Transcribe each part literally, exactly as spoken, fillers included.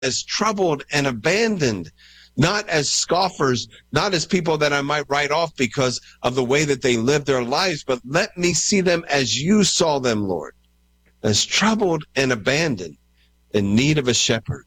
as troubled and abandoned, not as scoffers, not as people that I might write off because of the way that they live their lives, but let me see them as you saw them, Lord, as troubled and abandoned, in need of a shepherd.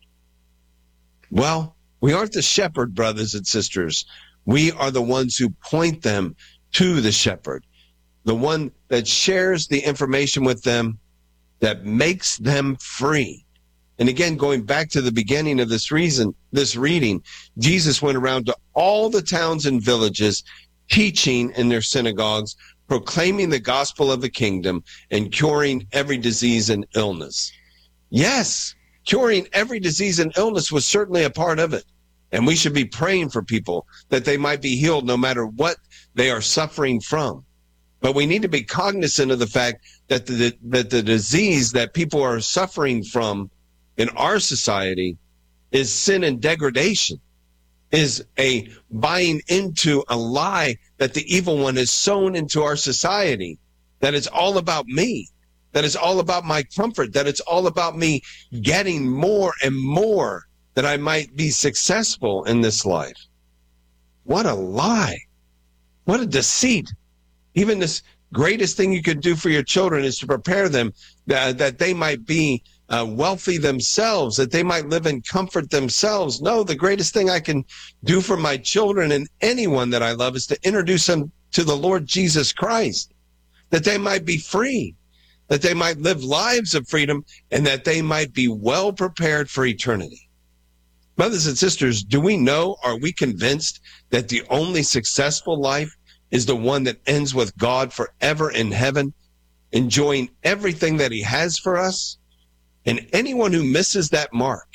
Well, we aren't the shepherd, brothers and sisters. We are the ones who point them to the shepherd, the one that shares the information with them, that makes them free. And again, going back to the beginning of this reason, this reading, Jesus went around to all the towns and villages, teaching in their synagogues, proclaiming the gospel of the kingdom, and curing every disease and illness. Yes, curing every disease and illness was certainly a part of it. And we should be praying for people that they might be healed no matter what they are suffering from. But we need to be cognizant of the fact that the, that the disease that people are suffering from in our society is sin and degradation, is a buying into a lie that the evil one has sown into our society, that it's all about me, that it's all about my comfort, that it's all about me getting more and more, that I might be successful in this life. What a lie. What a deceit. Even this greatest thing you could do for your children is to prepare them that, that they might be uh, wealthy themselves, that they might live in comfort themselves. No, the greatest thing I can do for my children and anyone that I love is to introduce them to the Lord Jesus Christ, that they might be free, that they might live lives of freedom, and that they might be well prepared for eternity. Brothers and sisters, do we know, are we convinced that the only successful life is the one that ends with God forever in heaven, enjoying everything that he has for us? And anyone who misses that mark,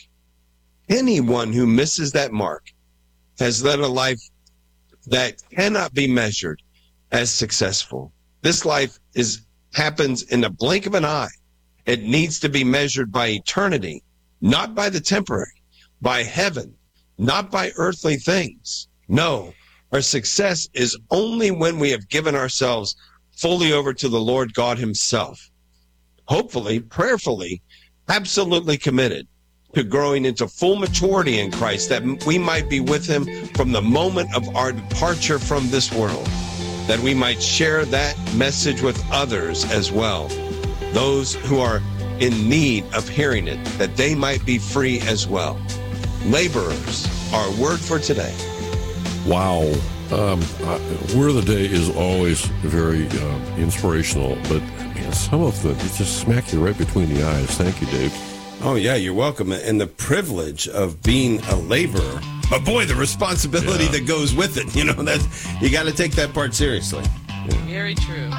anyone who misses that mark has led a life that cannot be measured as successful. This life is happens in the blink of an eye. It needs to be measured by eternity, not by the temporary, by heaven, not by earthly things. No, our success is only when we have given ourselves fully over to the Lord God himself. Hopefully, prayerfully, absolutely committed to growing into full maturity in Christ, that we might be with him from the moment of our departure from this world, that we might share that message with others as well, those who are in need of hearing it, that they might be free as well. Laborers, our word for today. Wow. Um, uh, word of the day is always very uh, inspirational, but man, some of them it just smack you right between the eyes. Thank you, Dave. Oh, yeah, you're welcome. And the privilege of being a laborer, but boy, the responsibility yeah. that goes with it, you know, that's, you got to take that part seriously. Yeah. Very true.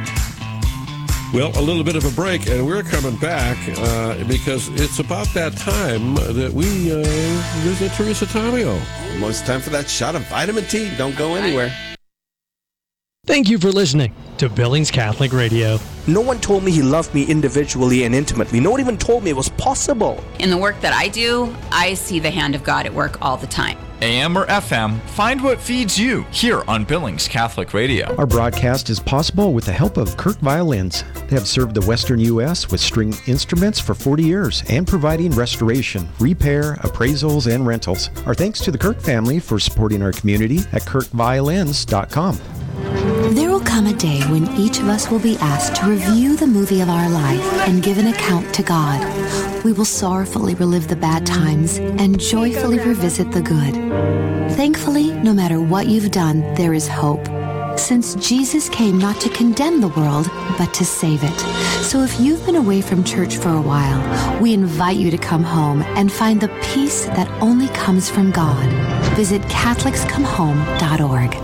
Well, a little bit of a break, and we're coming back uh, because it's about that time that we uh, visit Teresa Tomeo. Almost time for that shot of vitamin T. Don't go anywhere. Thank you for listening to Billings Catholic Radio. No one told me he loved me individually and intimately. No one even told me it was possible. In the work that I do, I see the hand of God at work all the time. A M or F M, find what feeds you here on Billings Catholic Radio. Our broadcast is possible with the help of Kirk Violins. They have served the Western U S with string instruments for forty years and providing restoration, repair, appraisals, and rentals. Our thanks to the Kirk family for supporting our community at kirk violins dot com. There will come a day when each of us will be asked to review the movie of our life and give an account to God. We will sorrowfully relive the bad times and joyfully revisit the good. Thankfully, no matter what you've done, there is hope, since Jesus came not to condemn the world, but to save it. So if you've been away from church for a while, we invite you to come home and find the peace that only comes from God. Visit catholics come home dot org.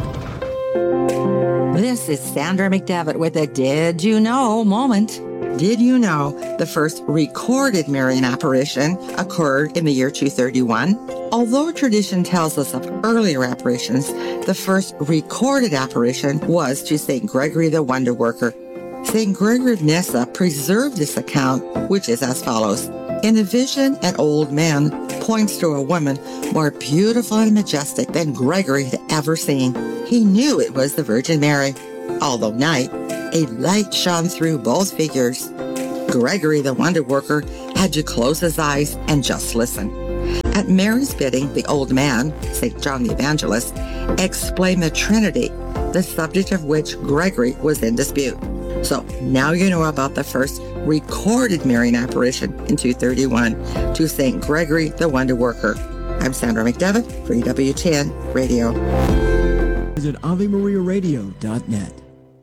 This is Sandra McDevitt with a Did You Know moment. Did you know the first recorded Marian apparition occurred in the year two thirty-one? Although tradition tells us of earlier apparitions, the first recorded apparition was to Saint Gregory the Wonder Worker. Saint Gregory of Nyssa preserved this account, which is as follows. In a vision, an old man points to a woman more beautiful and majestic than Gregory had ever seen. He knew it was the Virgin Mary. Although night, a light shone through both figures. Gregory the Wonder Worker had to close his eyes and just listen. At Mary's bidding, the old man, Saint John the Evangelist, explained the Trinity, the subject of which Gregory was in dispute. So now you know about the first recorded Marian apparition in two thirty-one to Saint Gregory the Wonder Worker. I'm Sandra McDevitt for E W T N Radio. Visit Ave Maria Radio dot net.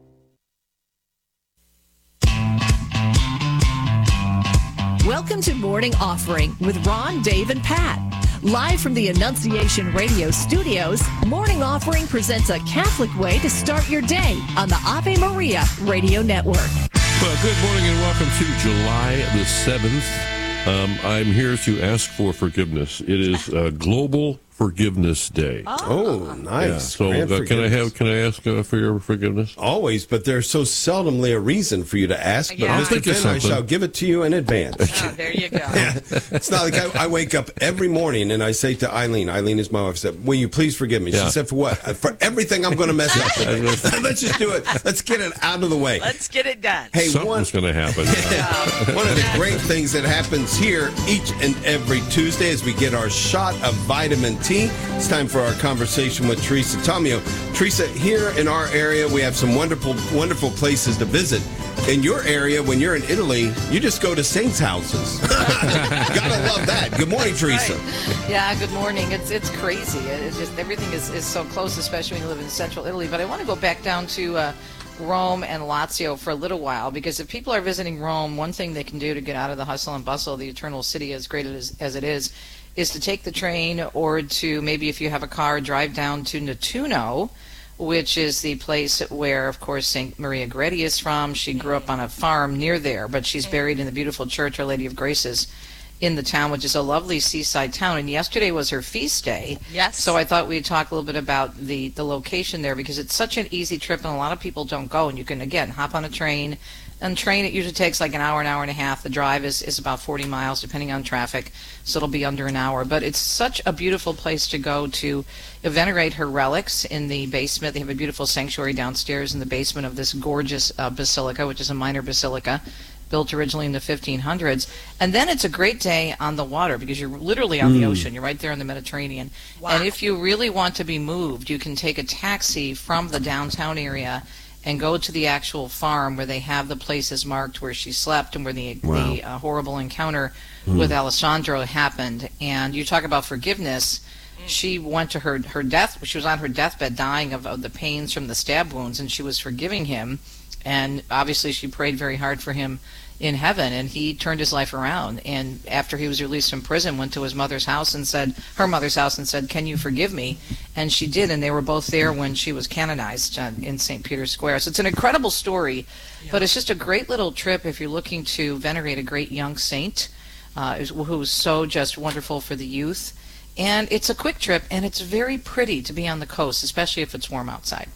Welcome to Morning Offering with Ron, Dave, and Pat. Live from the Annunciation Radio studios, Morning Offering presents a Catholic way to start your day on the Ave Maria Radio Network. Well, good morning and welcome to July the seventh. Um, I'm here to ask for forgiveness. It is uh, Global Forgiveness Day. Oh, oh nice. Yeah, so uh, can I have? Can I ask uh, for your forgiveness? Always, but there's so seldomly a reason for you to ask. But Yeah. I'll Mister think of Finn, I something. shall give it to you in advance. Oh, there you go. Yeah. It's not like I, I wake up every morning and I say to Eileen, Eileen is my wife, said, will you please forgive me? Yeah. She said, for what? For everything I'm going to mess up today. Let's just do it. Let's get it out of the way. Let's get it done. Hey, one, Something's going to happen. one of the great things that happens here each and every Tuesday is we get our shot of vitamin T. It's time for our conversation with Teresa Tomeo. Teresa, here in our area, we have some wonderful, wonderful places to visit. In your area, when you're in Italy, you just go to saints' houses. Gotta love that. Good morning, Teresa. Right. Yeah, good morning. It's it's crazy. It's just everything is, is so close, especially when you live in central Italy. But I want to go back down to uh, Rome and Lazio for a little while, because if people are visiting Rome, one thing they can do to get out of the hustle and bustle of the eternal city, as great as, as it is, is to take the train, or to maybe, if you have a car, drive down to Nettuno, which is the place where, of course, Saint Maria Goretti is from. She grew up on a farm near there, but she's buried in the beautiful church, Our Lady of Graces, in the town, which is a lovely seaside town. And yesterday was her feast day. Yes. So I thought we'd talk a little bit about the, the location there, because it's such an easy trip, and a lot of people don't go. And you can, again, hop on a train. And train, it usually takes like an hour, an hour and a half. The drive is, is about forty miles, depending on traffic, so it'll be under an hour. But it's such a beautiful place to go to venerate her relics in the basement. They have a beautiful sanctuary downstairs in the basement of this gorgeous uh, basilica, which is a minor basilica, built originally in the fifteen hundreds. And then it's a great day on the water, because you're literally on the Mm. ocean. You're right there in the Mediterranean. Wow. And if you really want to be moved, you can take a taxi from the downtown area and go to the actual farm where they have the places marked where she slept and where the, Wow. the uh, horrible encounter Mm. with Alessandro happened. And you talk about forgiveness. She went to her her death. She was on her deathbed, dying of, of the pains from the stab wounds, and she was forgiving him. And obviously, she prayed very hard for him in heaven, and he turned his life around. And after he was released from prison, went to his mother's house and said, her mother's house, and said, "Can you forgive me?" And she did, and they were both there when she was canonized uh, in Saint Peter's Square. So it's an incredible story, but it's just a great little trip if you're looking to venerate a great young saint uh, who was so just wonderful for the youth. And it's a quick trip, and it's very pretty to be on the coast, especially if it's warm outside.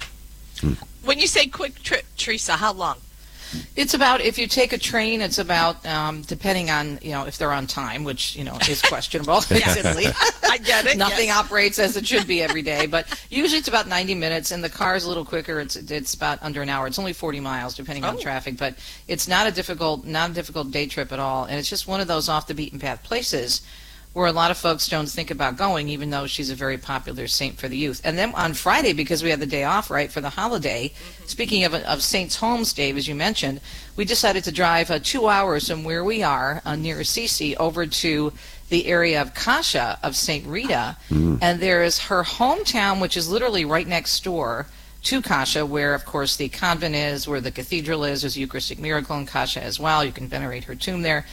When you say quick trip, Teresa, how long? It's about, if you take a train, it's about, um, depending on, you know, if they're on time, which, you know, is questionable. It's Italy. I get it. Nothing yes. operates as it should be every day, but usually it's about ninety minutes, and the car is a little quicker. It's it's about under an hour. It's only forty miles, depending on Oh. traffic, but it's not a difficult, not a difficult day trip at all, and it's just one of those off the beaten path places where a lot of folks don't think about going, even though she's a very popular saint for the youth. And then on Friday, because we had the day off, right, for the holiday, Mm-hmm. speaking of, of saints' homes, Dave, as you mentioned, we decided to drive uh, two hours from where we are, uh, near Assisi, over to the area of Cascia of Saint Rita. Mm. And there is her hometown, which is literally right next door to Cascia, where, of course, the convent is, where the cathedral is. There's a Eucharistic miracle in Cascia as well. You can venerate her tomb there.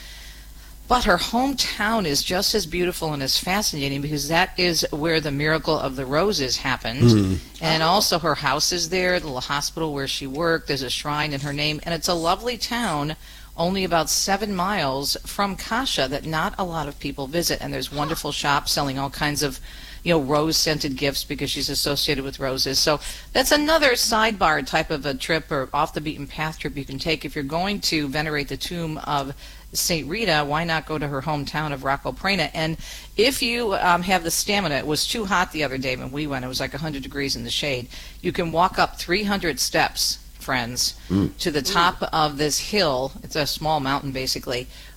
But her hometown is just as beautiful and as fascinating, because that is where the miracle of the roses happened. Mm. And also her house is there, the little hospital where she worked. There's a shrine in her name. And it's a lovely town, only about seven miles from Cascia, that not a lot of people visit. And there's wonderful shops selling all kinds of, you know, rose-scented gifts, because she's associated with roses. So that's another sidebar type of a trip, or off-the-beaten-path trip you can take. If you're going to venerate the tomb of Saint Rita, why not go to her hometown of Rocco Prena? And if you um, have the stamina, it was too hot the other day when we went. It was like one hundred degrees in the shade. You can walk up three hundred steps, friends, Mm. to the top of this hill. It's a small mountain, basically,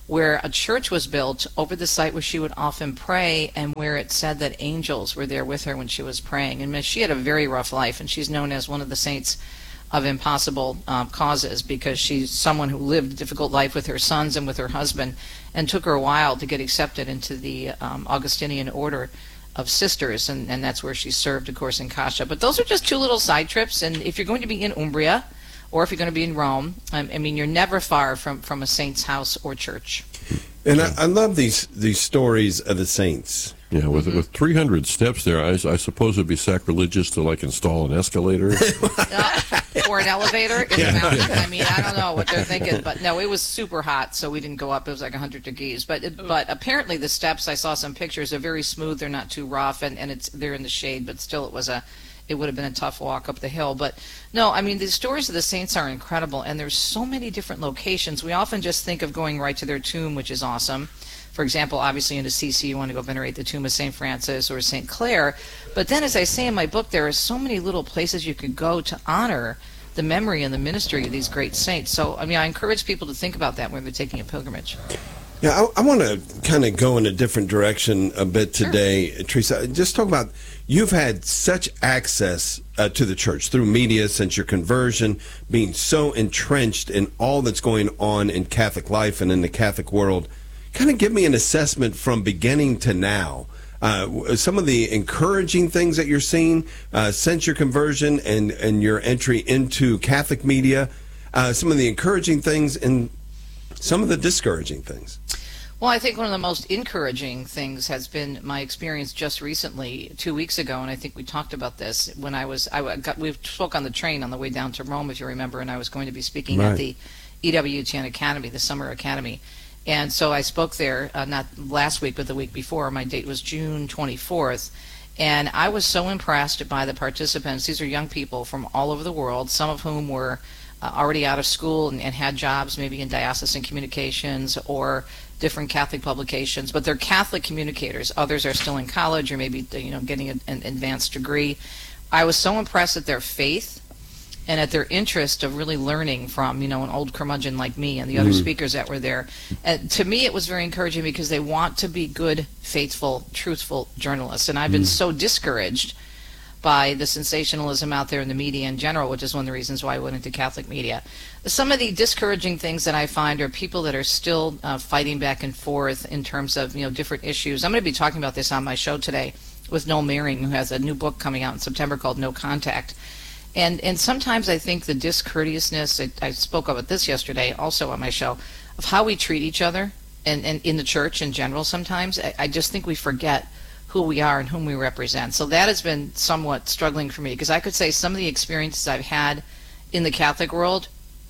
where a church was built over the site where she would often pray, and where it said that angels were there with her when she was praying. And she had a very rough life, and she's known as one of the saints of impossible um, causes, because she's someone who lived a difficult life with her sons and with her husband, and took her a while to get accepted into the um, Augustinian order of sisters, and, and that's where she served, of course, in Cascia. But those are just two little side trips, and if you're going to be in Umbria, or if you're going to be in Rome, I, I mean, you're never far from, from a saint's house or church. And I, I love these these stories of the saints. Yeah, with with three hundred steps there, I, I suppose it'd be sacrilegious to like install an escalator uh, or an elevator in the mountain. I mean, I don't know what they're thinking, but no, it was super hot, so we didn't go up. It was like one hundred degrees. But it, but apparently the steps, I saw some pictures, are very smooth. They're not too rough, and, and it's they're in the shade. But still, it was a it would have been a tough walk up the hill. But no, I mean, the stories of the saints are incredible, and there's so many different locations. We often just think of going right to their tomb, which is awesome. For example, obviously in Assisi, you want to go venerate the tomb of Saint Francis or Saint Clare. But then, as I say in my book, there are so many little places you could go to honor the memory and the ministry of these great saints. So, I mean, I encourage people to think about that when they're taking a pilgrimage. Yeah, I, I want to kind of go in a different direction a bit today, sure. Teresa. Just talk about, you've had such access uh, to the church through media since your conversion, being so entrenched in all that's going on in Catholic life and in the Catholic world. Kind of give me an assessment from beginning to now. Uh, some of the encouraging things that you're seeing uh, since your conversion and, and your entry into Catholic media, uh, some of the encouraging things and some of the discouraging things. Well, I think one of the most encouraging things has been my experience just recently, two weeks ago, and I think we talked about this when I was, I got, we spoke on the train on the way down to Rome, if you remember, and I was going to be speaking right. at the E W T N Academy, the Summer Academy. And so I spoke there, uh, not last week, but the week before. My date was June twenty-fourth. And I was so impressed by the participants. These are young people from all over the world, some of whom were uh, already out of school and, and had jobs maybe in diocesan communications or different Catholic publications. But they're Catholic communicators. Others are still in college or maybe you know getting a, an advanced degree. I was so impressed at their faith and at their interest of really learning from, you know, an old curmudgeon like me and the other mm. speakers that were there. And to me, it was very encouraging because they want to be good, faithful, truthful journalists. And I've been mm. so discouraged by the sensationalism out there in the media in general, which is one of the reasons why I went into Catholic media. Some of the discouraging things that I find are people that are still uh, fighting back and forth in terms of, you know, different issues. I'm going to be talking about this on my show today with Noel Mehring, who has a new book coming out in September called No Contact. And and sometimes I think the discourteousness, I, I spoke about this yesterday also on my show, of how we treat each other and, and in the church in general sometimes, I, I just think we forget who we are and whom we represent. So that has been somewhat struggling for me, because I could say some of the experiences I've had in the Catholic world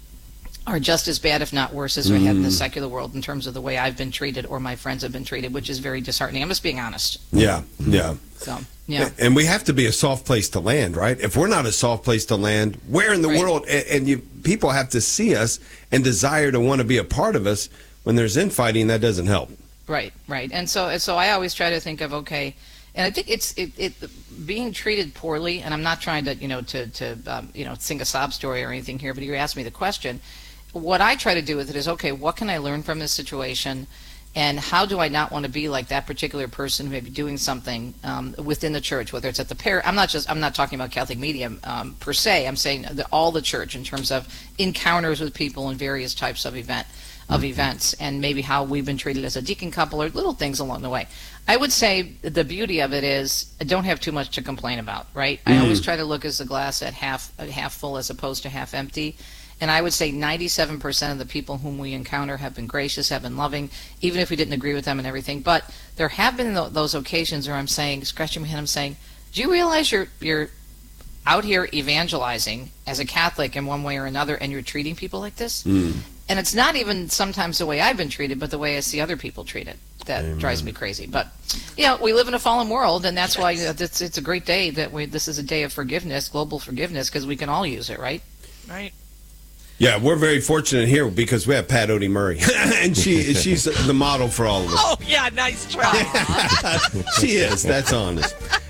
are just as bad, if not worse, as mm. we have in the secular world in terms of the way I've been treated or my friends have been treated, which is very disheartening. I'm just being honest. Yeah, yeah. So, yeah. And we have to be a soft place to land, right? If we're not a soft place to land, where in the right. world? And, and you, people have to see us and desire to want to be a part of us. When there's infighting, that doesn't help. Right, right. And so, and so I always try to think of, okay, and I think it's it, it being treated poorly, and I'm not trying to, you know, to, to um, you know, sing a sob story or anything here, but you asked me the question. What I try to do with it is, okay, what can I learn from this situation, and how do I not want to be like that particular person who may be doing something um, within the church, whether it's at the par. I'm not just I'm not talking about Catholic media um, per se. I'm saying the, all the church in terms of encounters with people in various types of event of mm-hmm. events, and maybe how we've been treated as a deacon couple or little things along the way. I would say the beauty of it is I don't have too much to complain about. Right? Mm-hmm. I always try to look as the glass at half at half full as opposed to half empty. And I would say ninety-seven percent of the people whom we encounter have been gracious, have been loving, even if we didn't agree with them and everything. But there have been th- those occasions where I'm saying, scratching my head, I'm saying, do you realize you're you're out here evangelizing as a Catholic in one way or another, and you're treating people like this? Mm. And it's not even sometimes the way I've been treated, but the way I see other people treated. That Amen. Drives me crazy. But, you know, we live in a fallen world, and that's why it's, it's a great day that we, this is a day of forgiveness, global forgiveness, because we can all use it, right? Right. Yeah, we're very fortunate here because we have Pat Odie Murray, and she she's the model for all of us. Oh, yeah, nice try. She is. That's honest.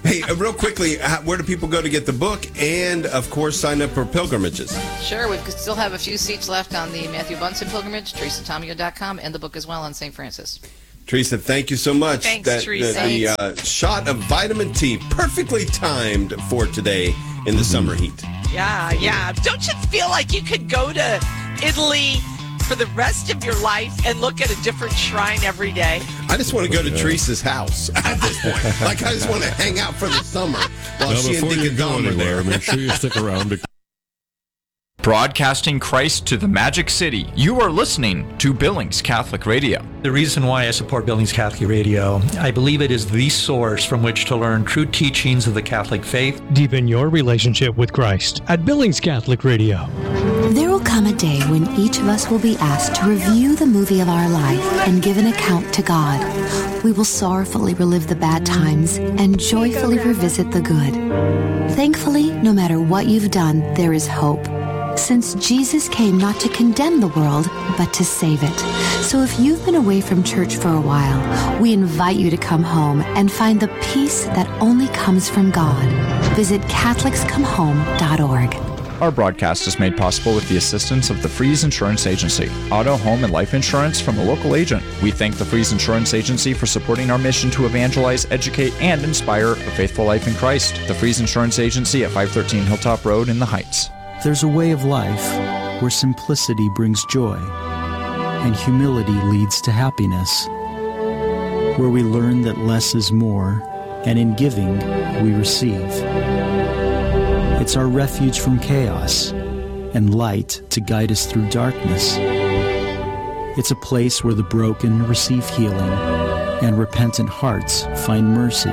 Hey, uh, real quickly, uh, where do people go to get the book and, of course, sign up for pilgrimages? Sure, we still have a few seats left on the Matthew Bunson pilgrimage, Teresa Tomeo dot com, and the book as well on Saint Francis. Teresa, thank you so much. Thanks, that, Teresa. The, the uh, shot of vitamin T, perfectly timed for today in the summer heat. Yeah, yeah. Don't you feel like you could go to Italy for the rest of your life and look at a different shrine every day? I just want to go to Teresa's house at this point. Like, I just want to hang out for the summer while Now, she and before you Deacon go Dom are anywhere, there. make sure you stick around. To- Broadcasting Christ to the Magic City. You are listening to Billings Catholic Radio. The reason why I support Billings Catholic Radio, I believe it is the source from which to learn true teachings of the Catholic faith. Deepen your relationship with Christ at Billings Catholic Radio. There will come a day when each of us will be asked to review the movie of our life and give an account to God. We will sorrowfully relive the bad times and joyfully revisit the good. Thankfully, no matter what you've done, there is hope. Since Jesus came not to condemn the world, but to save it. So if you've been away from church for a while, we invite you to come home and find the peace that only comes from God. Visit Catholics Come Home dot org. Our broadcast is made possible with the assistance of the Freeze Insurance Agency, auto, home, and life insurance from a local agent. We thank the Freeze Insurance Agency for supporting our mission to evangelize, educate, and inspire a faithful life in Christ. The Freeze Insurance Agency at five thirteen Hilltop Road in the Heights. There's a way of life where simplicity brings joy and humility leads to happiness, where we learn that less is more, and in giving, we receive. It's our refuge from chaos and light to guide us through darkness. It's a place where the broken receive healing and repentant hearts find mercy.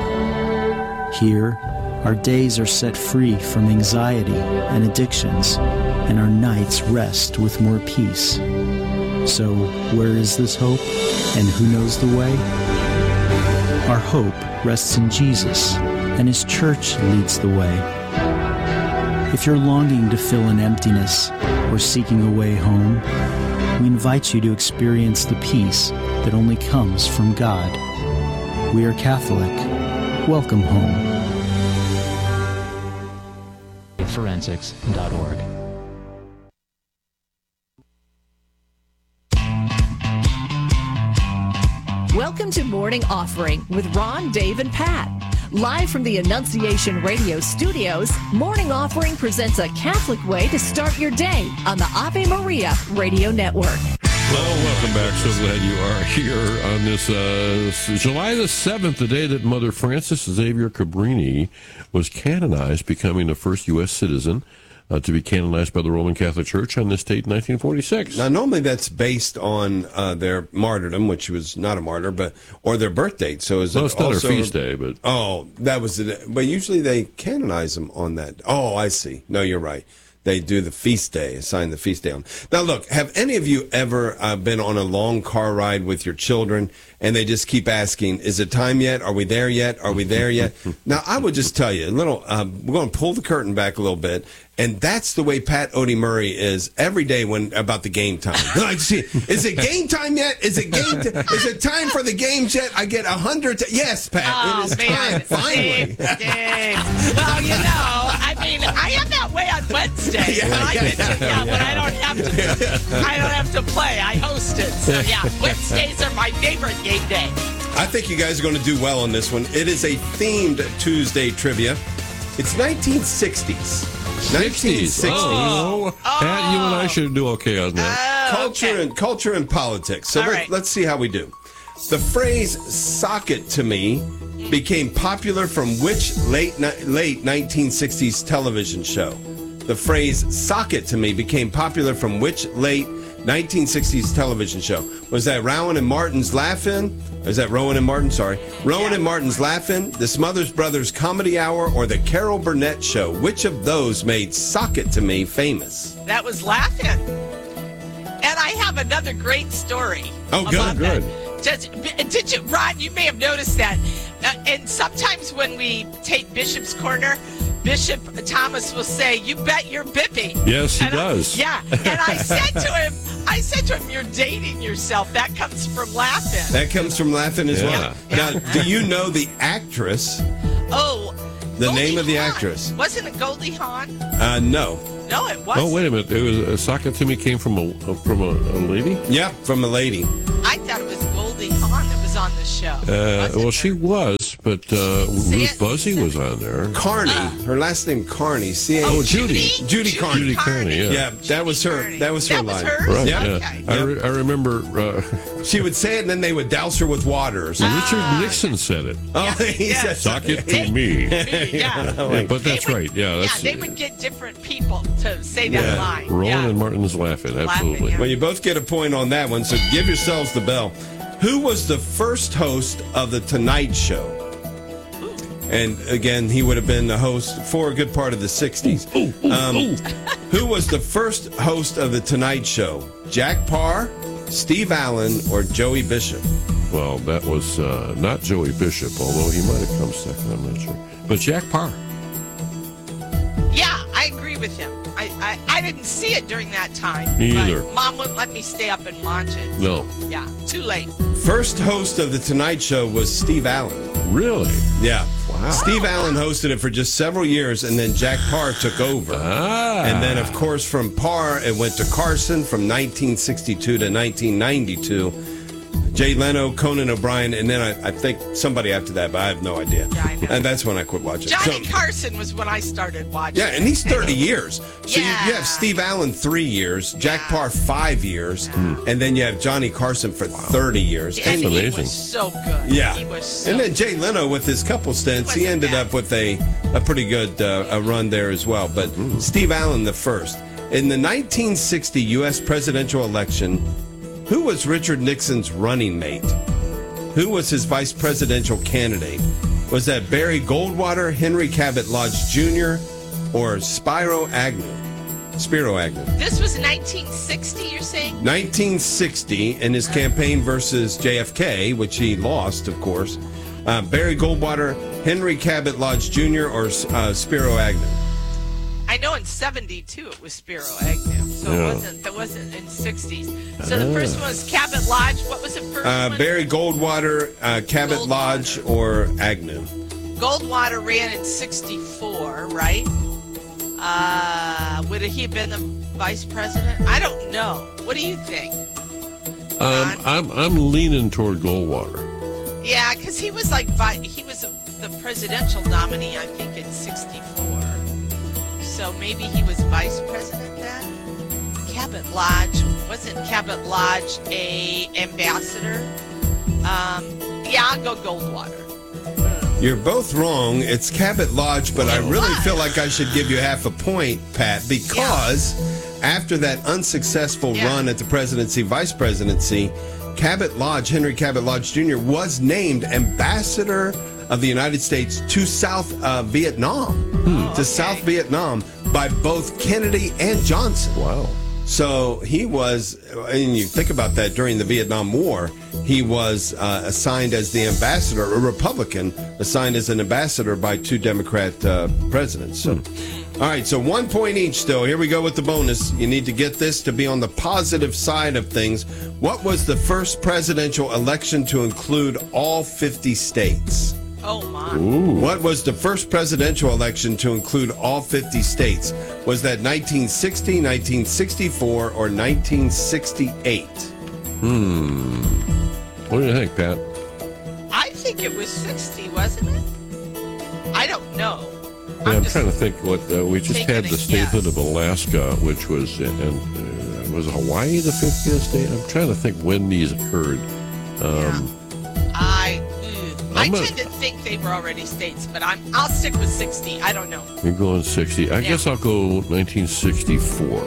Here, our days are set free from anxiety and addictions, and our nights rest with more peace. So, where is this hope, and who knows the way? Our hope rests in Jesus, and His church leads the way. If you're longing to fill an emptiness or seeking a way home, we invite you to experience the peace that only comes from God. We are Catholic. Welcome home. Forensics dot org. Welcome to Morning Offering with Ron, Dave, and Pat. Live from the Annunciation Radio studios, Morning Offering presents a Catholic way to start your day on the Ave Maria Radio Network. Well, welcome back. So glad you are here on this uh, July the seventh, the day that Mother Frances Xavier Cabrini was canonized, becoming the first U S citizen uh, to be canonized by the Roman Catholic Church on this date in nineteen forty-six. Now, normally that's based on uh, their martyrdom, which was not a martyr, but or their birth date. So is well, it it's not also their feast day, but oh, that was it. But usually they canonize them on that. Oh, I see. No, you're right. They do the feast day, assign the feast day on. Now, look, have any of you ever uh, been on a long car ride with your children and they just keep asking, is it time yet? Are we there yet? Are we there yet? Now, I would just tell you, a little. Uh, we're going to pull the curtain back a little bit, and that's the way Pat Odie Murray is every day when about the game time. Like, see, is it game time yet? Is it game? T- is it time for the games yet? I get a hundred. T- yes, Pat. Oh, it is man. time. Finally. Dave, Dave. Well, you know, I mean, I am that way on Wednesday. Yeah, when I yeah, get to, yeah, yeah, yeah. when I don't have to, I don't have to play. I host it. So yeah, Wednesdays are my favorite game day. I think you guys are going to do well on this one. It is a themed Tuesday trivia. It's nineteen sixties. nineteen sixties. Oh, Oh. Pat, you and I should do okay on that. Culture okay. and culture and politics. So All let, right. let's see how we do. The phrase "sock it to me" became popular from which late ni- late nineteen sixties television show? The phrase "sock it to me" became popular from which late nineteen sixties television show? Was that Rowan and Martin's Laugh-In? Or is that Rowan and Martin? Sorry. Rowan Yeah. and Martin's Laugh-In, the Smothers Brothers Comedy Hour, or the Carol Burnett Show? Which of those made "Sock It to Me" famous? That was laughing. And I have another great story. Oh, good, about good. that. Does, did you, Ron? You may have noticed that. Uh, and sometimes when we take Bishop's Corner, Bishop Thomas will say, "You bet you're bippy." Yes, he And I- does. yeah, and I said to him, I said to him, "You're dating yourself. That comes from laughing." That comes from Laughing as Yeah. well. Now, do you know the actress Oh. The Goldie name of the Hawn. actress. Wasn't it Goldie Hawn? Uh, no. No, it wasn't. Oh, wait a minute. It was uh, Sakatumi came from a from a, a lady? Yeah, from a lady. I thought it was Goldie Hawn that was on the show. Uh, well, she was, but uh, Ruth it, Buzzy was on there. Carney. Her last name Carney. C A Oh, Judy. Judy Judy Carney. Judy Carney, yeah. Yeah, that was her. That was her That was line. hers? Right, Yeah. yeah. Okay. I, re- I remember uh, She would say it, and then they would douse her with water. Or something. Richard Nixon said it. Oh, he Yeah. said Suck it to me. Yeah. Yeah, but that's They would- right. Yeah, that's yeah, they would get different people to say that Yeah. line. Roland yeah. and Martin's laughing. Absolutely. yeah. Well, you both get a point on that one, so give yourselves the bell. Who was the first host of The Tonight Show? And again, he would have been the host for a good part of the sixties. Um, who was the first host of The Tonight Show? Jack Parr, Steve Allen, or Joey Bishop? Well, that was uh, not Joey Bishop, although he might have come second. I'm not sure. But Jack Parr. Yeah, I agree with him. I, I, I didn't see it during that time. Me but either. Mom wouldn't let me stay up and watch it. No. Yeah, too late. First host of The Tonight Show was Steve Allen. Really? Yeah. Wow. Steve Allen hosted it for just several years, and then Jack Parr took over. Ah. And then, of course, from Parr, it went to Carson from nineteen sixty-two to nineteen ninety-two. Jay Leno, Conan O'Brien, and then I, I think somebody after that, but I have no idea. Yeah, I know. And that's when I quit watching. Johnny So- Carson was when I started watching. yeah, and he's thirty years. So Yeah. you, you have Steve Allen three years, Jack Yeah. Parr five years, and then you have Johnny Carson for thirty years. And And he amazing. was so good. yeah, He was so and then Jay Leno with his couple stints, he wasn't ended bad. up with a, a pretty good uh, a run there as well. But Steve Allen the first. In the nineteen sixty U S presidential election, who was Richard Nixon's running mate? Who was his vice presidential candidate? Was that Barry Goldwater, Henry Cabot Lodge Junior, or Spiro Agnew? Spiro Agnew. This was nineteen sixty, you're saying? nineteen sixty, in his campaign versus J F K, which he lost, of course. Uh, Barry Goldwater, Henry Cabot Lodge Junior, or uh, Spiro Agnew? I know in seventy-two it was Spiro Agnew, so Yeah. it wasn't. That wasn't in sixties. So the first one was Cabot Lodge. What was the first Uh, one? Barry Goldwater, uh, Cabot Goldwater. Lodge, or Agnew? Goldwater ran in sixty-four, right? Uh, would he have been the vice president? I don't know. What do you think? Um, I'm I'm leaning toward Goldwater. Yeah, because he was like vi- he was a, the presidential nominee, I think, in sixty-four. So maybe he was vice president then. Cabot Lodge wasn't Cabot Lodge a ambassador? Um, yeah, I'll go Goldwater. You're both wrong. It's Cabot Lodge, but I really feel like I should give you half a point, Pat, because after that unsuccessful Yeah. run at the presidency, vice presidency, Cabot Lodge, Henry Cabot Lodge Junior, was named ambassador of the United States to South uh, Vietnam, to South Vietnam by both Kennedy and Johnson. Wow. So he was, and you think about that during the Vietnam War, he was uh, assigned as the ambassador, a Republican, assigned as an ambassador by two Democrat uh, presidents. So, all right, so one point each still. Here we go with the bonus. You need to get this to be on the positive side of things. What was the first presidential election to include all fifty states? Oh my! What was the first presidential election to include all fifty states? Was that nineteen sixty, nineteen sixty-four, or nineteen sixty-eight? Hmm. What do you think, Pat? I think it was sixty, wasn't it? I don't know. Yeah, I'm trying to think what uh, we just taking had a the statehood of Alaska, which was and uh, was Hawaii the fiftieth state. I'm trying to think when these occurred. Um, I mm, I I'm a- tend to think they were already states, but I'm I'll stick with sixty. I don't know. You're going sixty. I Yeah. guess I'll go nineteen sixty-four.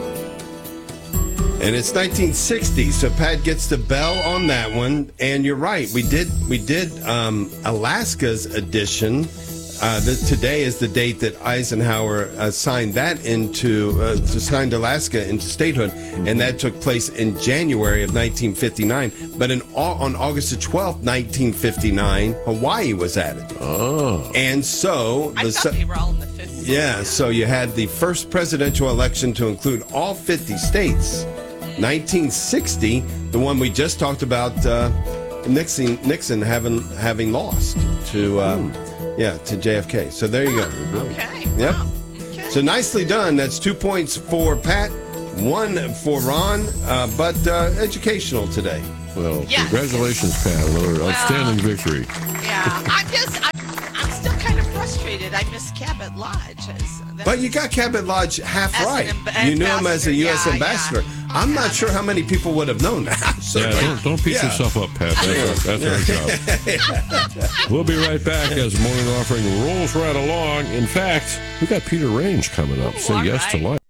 And it's nineteen sixty, so Pat gets the bell on that one. And you're right, we did we did um, Alaska's edition. Uh, the, today is the date that Eisenhower uh, signed that into uh, signed Alaska into statehood, and that took place in January of nineteen fifty-nine. But in Au- on August the twelfth, nineteen fifty-nine, Hawaii was added. Oh, and so I the thought se- they were all in the fifties. yeah, so you had the first presidential election to include all fifty states. nineteen sixty, the one we just talked about, uh, Nixon Nixon having having lost to uh, yeah to J F K. So there you go. Okay. Yep. Wow. Okay. So nicely done. That's two points for Pat, one for Ron, uh, but uh, educational today. Well, Yes. congratulations, Pat. Another Well, outstanding victory. Yeah, I'm just, I'm, I'm still kind of frustrated. I miss Cabot Lodge. As, But you got Cabot Lodge half As an right. amb- You knew him as a U S ambassador. Yeah, ambassador. I'm not sure how many people would have known that. Yeah, don't, don't beat Yeah. yourself up, Pat. That's, our, that's our job. We'll be right back as Morning Offering rolls right along. In fact, we got Peter Range coming up. Say yes to life.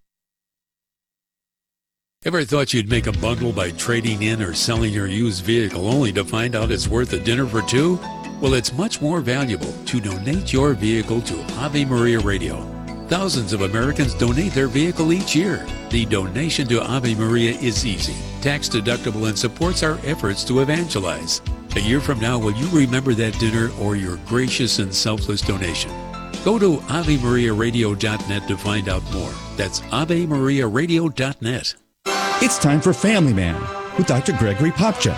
Ever thought you'd make a bundle by trading in or selling your used vehicle only to find out it's worth a dinner for two? Well, it's much more valuable to donate your vehicle to Ave Maria Radio. Thousands of Americans donate their vehicle each year. The donation to Ave Maria is easy, tax deductible, and supports our efforts to evangelize. A year from now, will you remember that dinner or your gracious and selfless donation? Go to ave maria radio dot net to find out more. That's ave maria radio dot net. It's time for Family Man with Doctor Gregory Popcha.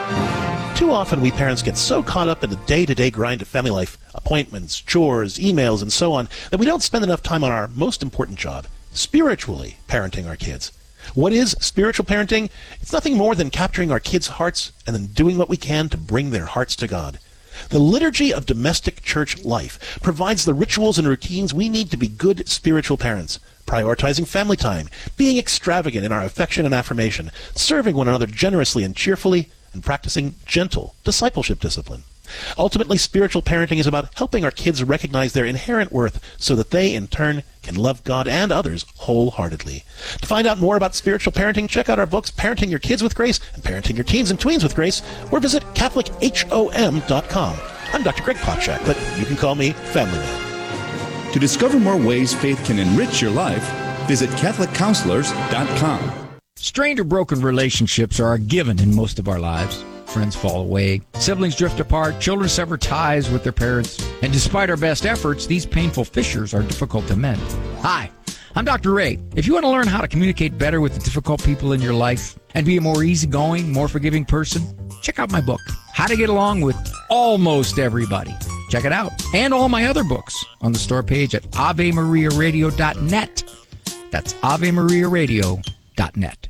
Too often we parents get so caught up in the day-to-day grind of family life, appointments, chores, emails, and so on, that we don't spend enough time on our most important job, spiritually parenting our kids. What is spiritual parenting? It's nothing more than capturing our kids' hearts and then doing what we can to bring their hearts to God. The liturgy of domestic church life provides the rituals and routines we need to be good spiritual parents, prioritizing family time, being extravagant in our affection and affirmation, serving one another generously and cheerfully, and practicing gentle discipleship discipline. Ultimately, spiritual parenting is about helping our kids recognize their inherent worth so that they, in turn, can love God and others wholeheartedly. To find out more about spiritual parenting, check out our books, Parenting Your Kids with Grace and Parenting Your Teens and Tweens with Grace, or visit Catholic H O M dot com. I'm Doctor Greg Popchak, but you can call me Family Man. To discover more ways faith can enrich your life, visit Catholic Counselors dot com. Strained or broken relationships are a given in most of our lives. Friends fall away, siblings drift apart, children sever ties with their parents, and despite our best efforts, these painful fissures are difficult to mend. Hi, I'm Doctor Ray. If you want to learn how to communicate better with the difficult people in your life and be a more easygoing, more forgiving person, check out my book, How to Get Along with Almost Everybody. Check it out. And all my other books on the store page at ave maria radio dot net. That's ave maria radio dot net.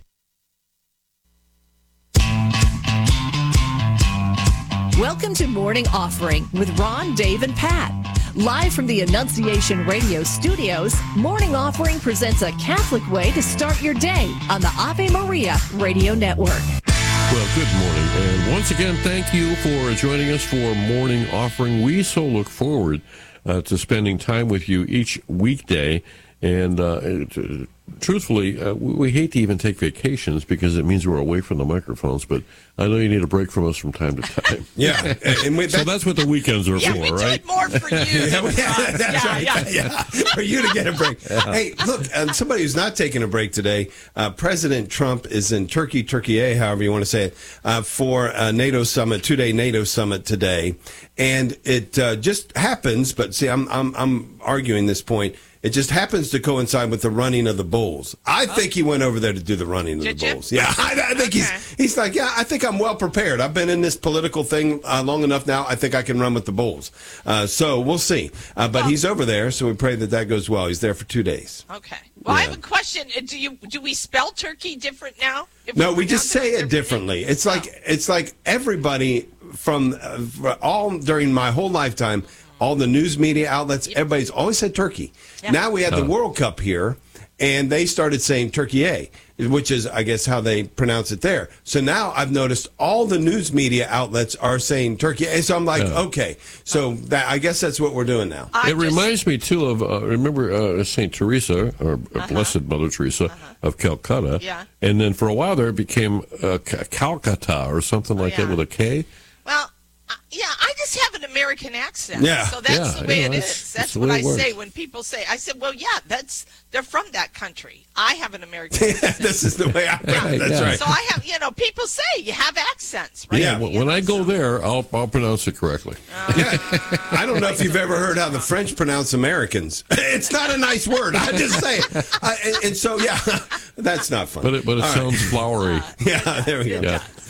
Welcome to Morning Offering with Ron, Dave, and Pat. Live from the Annunciation Radio studios, Morning Offering presents a Catholic way to start your day on the Ave Maria Radio Network. Well, good morning. And once again, thank you for joining us for Morning Offering. We so look forward uh, to spending time with you each weekday. And uh, t- truthfully, uh, we, we hate to even take vacations because it means we're away from the microphones. But I know you need a break from us from time to time. Yeah. And we, so that's what the weekends are yeah, for, we right? do it more for you. yeah, well, yeah, that's yeah, right. yeah. Yeah. For you to get a break. Hey, look, um, somebody who's not taking a break today, uh, President Trump is in Turkey, Turkey, however you want to say it, uh, for a NATO summit, two-day NATO summit today. And it uh, just happens, but see, I'm, I'm, I'm arguing this point. It just happens to coincide with the running of the bulls. I oh. think he went over there to do the running of Did the you? bulls. Yeah, I, I think okay. he's he's like, yeah, I think I'm well prepared. I've been in this political thing uh, long enough now. I think I can run with the bulls. Uh, so we'll see. Uh, but well, he's over there, so we pray that that goes well. He's there for two days. Okay. Well, yeah. I have a question. Do you do we spell turkey different now? No, we just say it differently. It's like oh. it's like everybody from uh, all during my whole lifetime. All the news media outlets, everybody's always said Turkey. Yeah. Now we had the oh. World Cup here, and they started saying Turkey, which is, I guess, how they pronounce it there. So now I've noticed all the news media outlets are saying Turkey. And so I'm like, oh. okay, so that, I guess that's what we're doing now. I it just... reminds me, too, of, uh, remember uh, Saint Teresa, or uh-huh. Blessed Mother Teresa uh-huh. of Calcutta. Yeah. And then for a while there it became uh, Calcutta or something like oh, yeah. that with a K. Well, yeah, I just have an American accent. Yeah. So that's yeah, the way you it know, is. that's, That's, that's what I works. say when people say, I said, well, yeah, that's they're from that country. I have an American accent. This is the way I yeah. That's yeah. right. So I have, you know, people say you have accents, right? Yeah, when, when I go there, I'll, I'll pronounce it correctly. Uh, yeah. I don't know if you've ever heard how the French pronounce Americans. It's not a nice word. I just say it. Uh, and, and so, yeah, that's not fun. But it, but it All sounds right. flowery. Yeah, there we go. Yeah.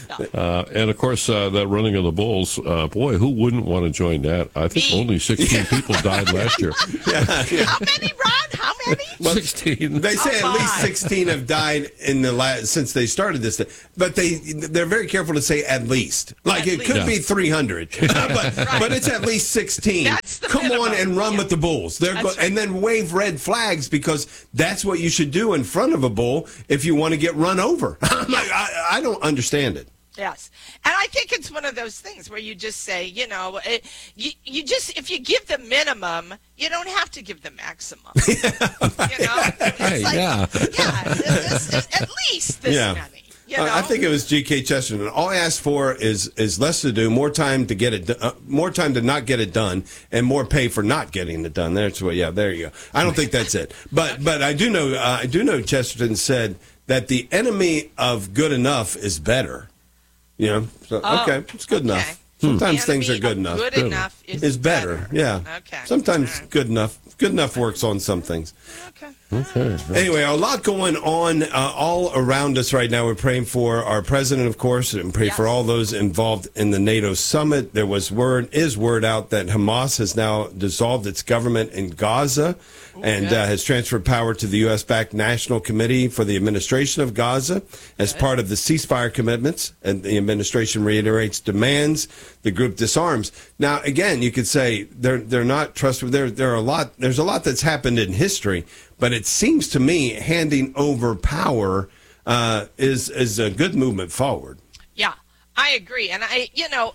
Uh, and of course, uh, that running of the bulls, uh, boy, who wouldn't want to join that? I think Me. only sixteen people died last year. Yeah, yeah. How many, Ron? How many? Well, sixteen. They say Oh, at least my. sixteen have died in the last since they started this thing. But they they're very careful to say at least. Like At it could least. be three hundred, but but it's at least sixteen. That's the Come minimum. on and run Yeah. with the bulls. They're That's go- right. and then wave red flags because that's what you should do in front of a bull if you want to get run over. I'm like, I, I don't understand it. Yes. And I think it's one of those things where you just say, you know, it, you, you just, if you give the minimum, you don't have to give the maximum. You know? It's Hey, like, yeah. yeah, this, this, at least this Yeah. many. You know? Uh, I think it was G K Chesterton. All I ask for is is less to do, more time to get it, do- uh, more time to not get it done, and more pay for not getting it done. That's what. Yeah, there you go. I don't think that's it, but but I do know uh, I do know Chesterton said that the enemy of good enough is better. You know, so Oh, okay, it's good okay. enough. Sometimes The things are enemy good of enough. Good enough is, Is better. Yeah. Okay. Sometimes All right. good enough. Good enough works on some things. Okay. Okay. Anyway, a lot going on uh, all around us right now. We're praying for our president, of course, and pray for all those involved in the NATO summit. There was word, is word out that Hamas has now dissolved its government in Gaza and uh, has transferred power to the U S-backed National Committee for the Administration of Gaza as part of the ceasefire commitments. And the administration reiterates demands the group disarms. Now, again, you could say they're they're not trustworthy. There there are a lot. There's a lot that's happened in history. But it seems to me handing over power uh, is is a good movement forward. Yeah, I agree. And I, you know,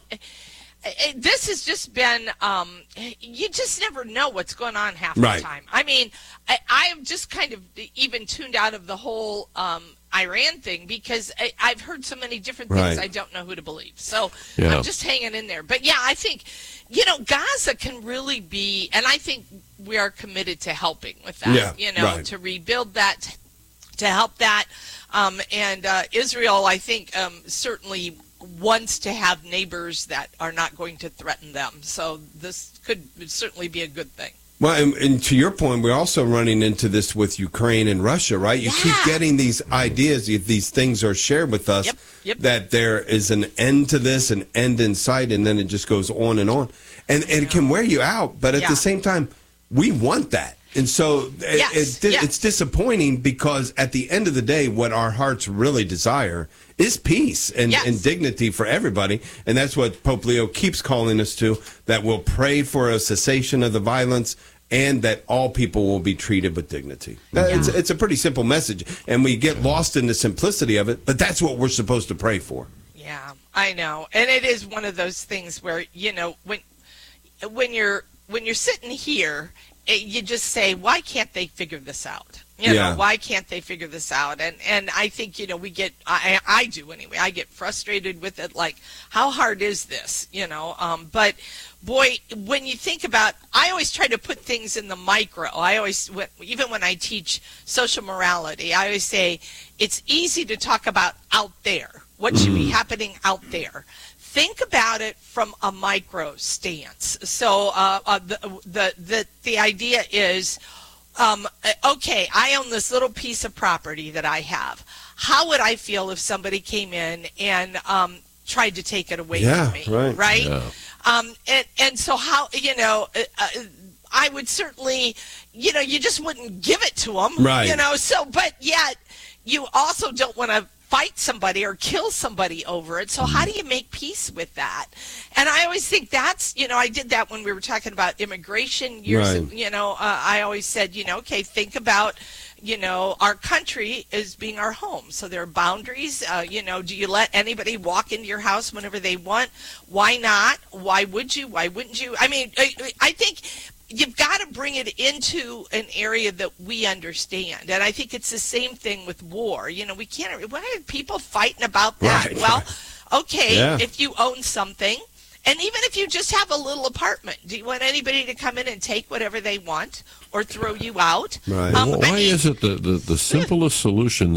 this has just been, um, you just never know what's going on half Right. the time. I mean, I, I've just kind of even tuned out of the whole um, Iran thing because I, I've heard so many different things Right. I don't know who to believe. So Yeah. I'm just hanging in there. But yeah, I think, you know, Gaza can really be, and I think we are committed to helping with that, Yeah, you know, right. to rebuild that, to help that. Um, and uh, Israel, I think, um, certainly wants to have neighbors that are not going to threaten them. So this could certainly be a good thing. Well, and, and to your point, we're also running into this with Ukraine and Russia, right? You keep getting these ideas, these things are shared with us, Yep, yep. that there is an end to this, an end in sight, and then it just goes on and on. And, and it can wear you out, but at Yeah. the same time, we want that. And so it- Yes, it, yes. it's disappointing because at the end of the day, what our hearts really desire is peace and, Yes. and dignity for everybody. And that's what Pope Leo keeps calling us to, that we'll pray for a cessation of the violence and that all people will be treated with dignity. That- It's, it's a pretty simple message, and we get lost in the simplicity of it, but that's what we're supposed to pray for. Yeah, I know. And it is one of those things where, you know, when when you're when you're sitting here, eh, you just say, why can't they figure this out? You Yeah. know, why can't they figure this out? And and I think, you know, we get, I, I do anyway, I get frustrated with it, like, how hard is this? You know, um, but boy, when you think about, I always try to put things in the micro. I always, even when I teach social morality, I always say, it's easy to talk about out there, what should be happening out there. Think about it from a micro stance. So uh, uh, the, the the the idea is, um, okay, I own this little piece of property that I have. How would I feel if somebody came in and um, tried to take it away Yeah, from me? right. Right. Yeah. Um, and and so how, you know. Uh, uh, I would certainly, you know, you just wouldn't give it to them, Right. you know. So, but yet, you also don't want to fight somebody or kill somebody over it. So how do you make peace with that? And I always think that's, you know, I did that when we were talking about immigration years, Right. you know, uh, I always said, you know, okay, think about, you know, our country as being our home. So there are boundaries. Uh, you know, do you let anybody walk into your house whenever they want? Why not? Why would you? Why wouldn't you? I mean, I, I think you've got to bring it into an area that we understand. And I think it's the same thing with war. You know, we can't, why are people fighting about that? Right. Well, okay, Yeah. if you own something, and even if you just have a little apartment, do you want anybody to come in and take whatever they want or throw you out? Right. Um, Why I mean, is it the, the, the simplest solutions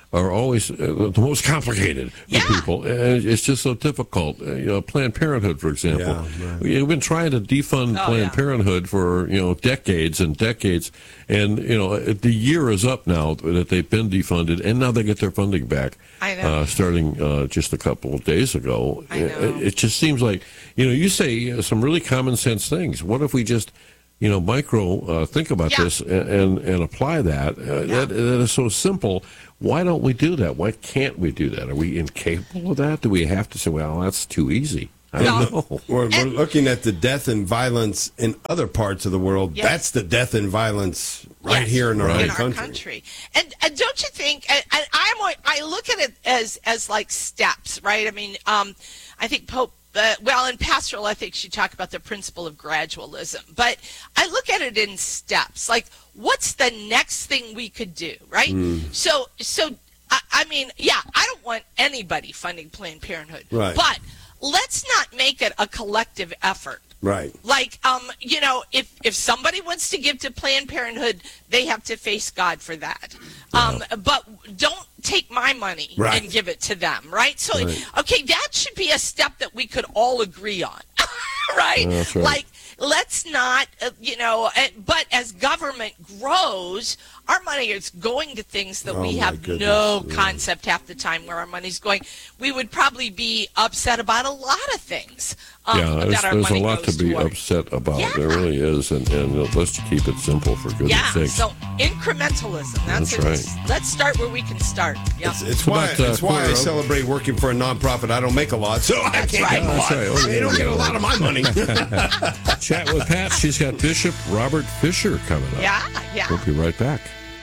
are always uh, the most complicated for Yeah. people. And it's just so difficult. Uh, you know, Planned Parenthood, for example. Yeah, right. We've been trying to defund Oh, Planned yeah. Parenthood for, you know, decades and decades. And, you know, the year is up now that they've been defunded, and now they get their funding back. I know. Uh, starting uh, just a couple of days ago. I know. It, it just seems like, you know, you say uh, some really common sense things. What if we just, you know, micro uh, think about Yeah. this and, and, and apply that? Uh, that? That is so simple. Why don't we do that? Why can't we do that? Are we incapable of that? Do we have to say, well, that's too easy? I don't know. We're, we're looking at the death and violence in other parts of the world. Yes. That's the death and violence right Yes, here in our Right. own in our country. country. And, and don't you think? And, and I'm always- I look at it as as like steps, right? I mean, um, I think Pope. Uh, well, in pastoral ethics, you talk about the principle of gradualism, but I look at it in steps. Like, what's the next thing we could do, right? Mm. So, so I, I mean, yeah, I don't want anybody funding Planned Parenthood, Right. but let's not make it a collective effort. Right. Like, um, you know, if, if somebody wants to give to Planned Parenthood, they have to face God for that. Um, but don't take my money Right. and give it to them, right? So, Right. okay, that should be a step that we could all agree on, right? That's right. Like, let's not, uh, you know, uh, but as government grows, our money is going to things that Oh, we my have goodness, no yeah. concept half the time where our money's going. We would probably be upset about a lot of things. Um, Yeah, there's, that our there's a money lot to goes be toward. upset about. Yeah. There really is. And, and uh, let's keep it simple, for goodness Yeah, sakes. so incrementalism. That's, That's it. right. Let's start where we can start. Yeah. It's, it's How why, about, uh, it's why I Cordero? celebrate working for a nonprofit. I don't make a lot, so I can't right. get a lot. That's right. Oh, They don't there get you a go. lot of my money. Chat with Pat. She's got Bishop Robert Fisher coming up. Yeah, yeah. We'll be right back.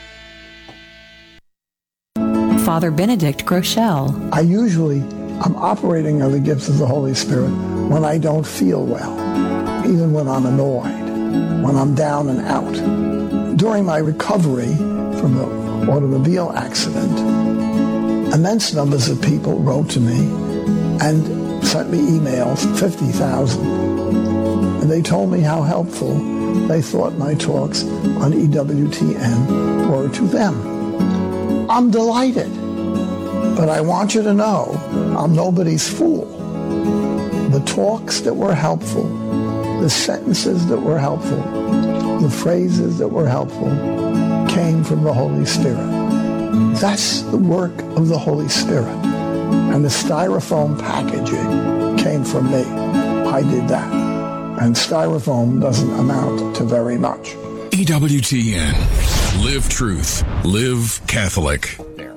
Father Benedict Groeschel. I usually am operating on the gifts of the Holy Spirit when I don't feel well, even when I'm annoyed, when I'm down and out. During my recovery from the automobile accident, immense numbers of people wrote to me and sent me emails, fifty thousand. And they told me how helpful they thought my talks on E W T N were to them. I'm delighted, but I want you to know I'm nobody's fool. The talks that were helpful, the sentences that were helpful, the phrases that were helpful came from the Holy Spirit. That's the work of the Holy Spirit. And the styrofoam packaging came from me. I did that. And styrofoam doesn't amount to very much. E W T N. Live truth. Live Catholic.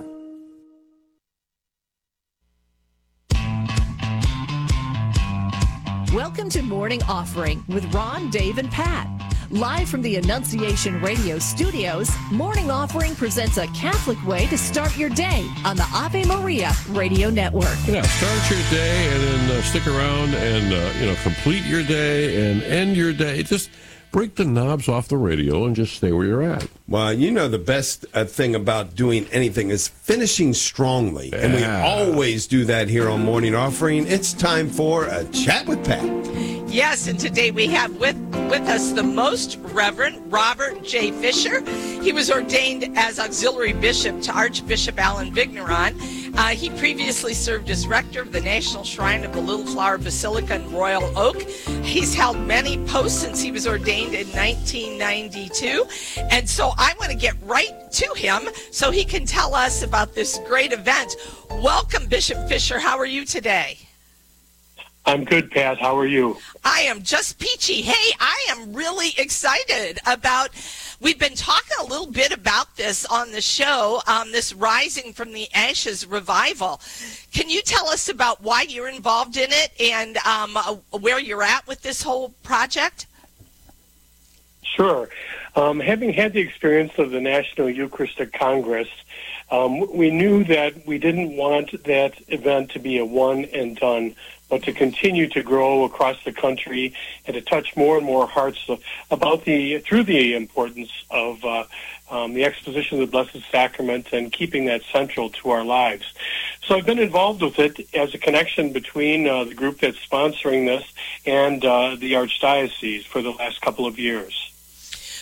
Welcome to Morning Offering with Ron, Dave, and Pat. Live from the Annunciation Radio studios, Morning Offering presents a Catholic way to start your day on the Ave Maria Radio Network. Yeah, start your day and then uh, stick around and, uh, you know, complete your day and end your day. Just break the knobs off the radio and just stay where you're at. Well, you know, the best uh, thing about doing anything is finishing strongly. And we Yeah. always do that here on Morning Offering. It's time for a chat with Pat. Yes, and today we have with with us the Most Reverend Robert J. Fisher. He was ordained as auxiliary bishop to Archbishop Alan Vigneron. Uh, he previously served as rector of the National Shrine of the Little Flower Basilica in Royal Oak. He's held many posts since he was ordained in nineteen ninety-two. And so I want to get right to him so he can tell us about this great event. Welcome, Bishop Fisher. How are you today? I'm good, Pat. How are you? I am just peachy. Hey, I am really excited about, we've been talking a little bit about this on the show, um, this Rising from the Ashes revival. Can you tell us about why you're involved in it and um, uh, where you're at with this whole project? Sure. Um, having had the experience of the National Eucharistic Congress, um, we knew that we didn't want that event to be a one and done, but to continue to grow across the country and to touch more and more hearts about the, through the importance of uh, um, the exposition of the Blessed Sacrament and keeping that central to our lives. So I've been involved with it as a connection between uh, the group that's sponsoring this and uh, the Archdiocese for the last couple of years.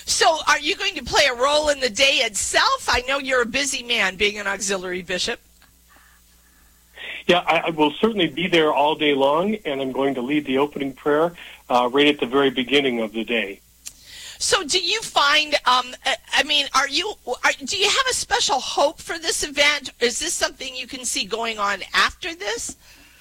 So are you going to play a role in the day itself? I know you're a busy man being an auxiliary bishop. Yeah, I, I will certainly be there all day long, and I'm going to lead the opening prayer uh, right at the very beginning of the day. So do you find, um, I mean, are you, are, do you have a special hope for this event? Is this something you can see going on after this?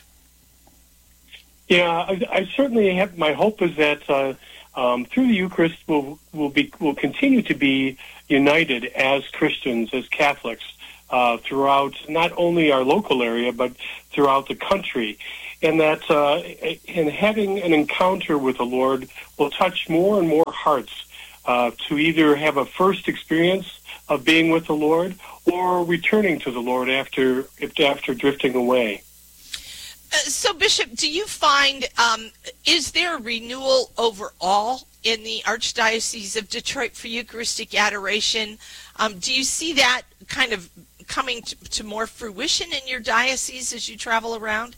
Yeah, I, I certainly have. My hope is that uh, um, through the Eucharist, we'll, we'll, be, we'll continue to be united as Christians, as Catholics, uh, throughout not only our local area, but throughout the country. And that uh, in having an encounter with the Lord will touch more and more hearts uh, to either have a first experience of being with the Lord or returning to the Lord after after drifting away. Uh, so, Bishop, do you find, um, is there a renewal overall in the Archdiocese of Detroit for Eucharistic adoration? Um, do you see that kind of coming to, to more fruition in your diocese as you travel around?